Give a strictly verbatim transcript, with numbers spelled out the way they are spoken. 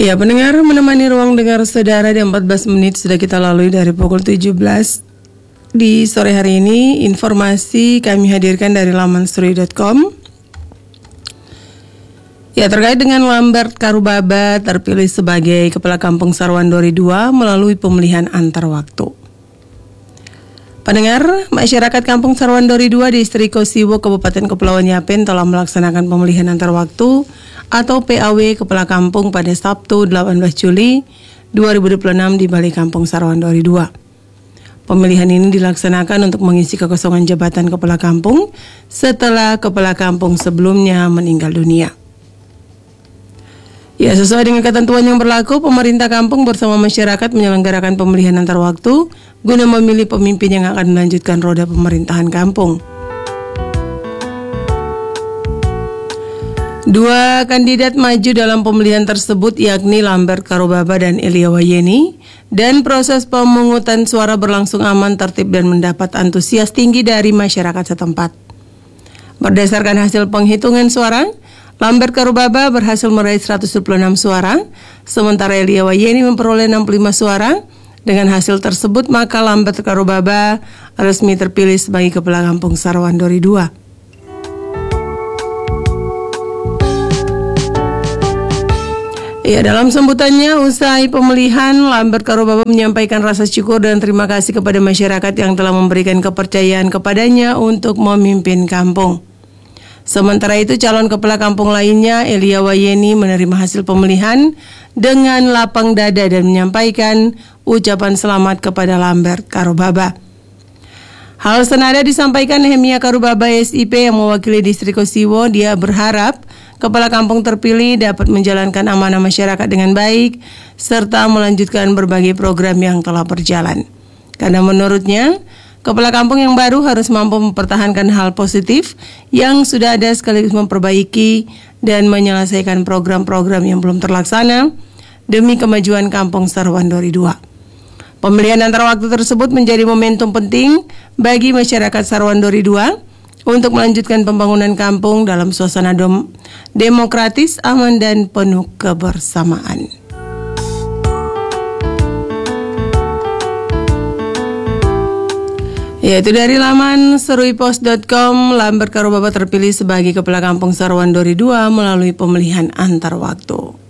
Ya, pendengar, menemani ruang dengar saudara di empat belas menit sudah kita lalui dari pukul tujuh belas. Di sore hari ini, informasi kami hadirkan dari laman suri dot com. Ya, terkait dengan Lambert Karubaba terpilih sebagai Kepala Kampung Sarwandori dua melalui pemilihan antar waktu. Pendengar, masyarakat Kampung Sarwandori dua di Distrik Kosiwo, Kabupaten Kepulauan Yapen telah melaksanakan pemilihan antar waktu atau P A W Kepala Kampung pada Sabtu delapan belas Juli dua ribu dua puluh enam di Balai Kampung Sarwandori dua. Pemilihan ini dilaksanakan untuk mengisi kekosongan jabatan Kepala Kampung setelah Kepala Kampung sebelumnya meninggal dunia. Ya, sesuai dengan ketentuan yang berlaku, pemerintah kampung bersama masyarakat menyelenggarakan pemilihan antar waktu guna memilih pemimpin yang akan melanjutkan roda pemerintahan kampung. Dua kandidat maju dalam pemilihan tersebut yakni Lambert Karubaba dan Elia Wayeni, dan proses pemungutan suara berlangsung aman, tertib dan mendapat antusias tinggi dari masyarakat setempat. Berdasarkan hasil penghitungan suara, Lambert Karubaba berhasil meraih seratus dua puluh enam suara, sementara Elia Wayeni memperoleh enam puluh lima suara. Dengan hasil tersebut, maka Lambert Karubaba resmi terpilih sebagai Kepala Kampung Sarwandori dua. Ya, dalam sambutannya usai pemilihan, Lambert Karubaba menyampaikan rasa syukur dan terima kasih kepada masyarakat yang telah memberikan kepercayaan kepadanya untuk memimpin kampung. Sementara itu, calon kepala kampung lainnya, Elia Wayeni, menerima hasil pemilihan dengan lapang dada dan menyampaikan ucapan selamat kepada Lambert Karubaba. Hal senada disampaikan Nehemia Karubaba S I P yang mewakili Distrik Kosiwo. Dia berharap kepala kampung terpilih dapat menjalankan amanah masyarakat dengan baik serta melanjutkan berbagai program yang telah berjalan. Karena menurutnya, kepala kampung yang baru harus mampu mempertahankan hal positif yang sudah ada sekaligus memperbaiki dan menyelesaikan program-program yang belum terlaksana demi kemajuan Kampung Sarwandori dua. Pemilihan antar waktu tersebut menjadi momentum penting bagi masyarakat Sarwandori dua untuk melanjutkan pembangunan kampung dalam suasana dom- demokratis, aman dan penuh kebersamaan. Yaitu dari laman seruipos dot com, Lambert Karubaba terpilih sebagai Kepala Kampung Sarwandori dua melalui pemilihan antar waktu.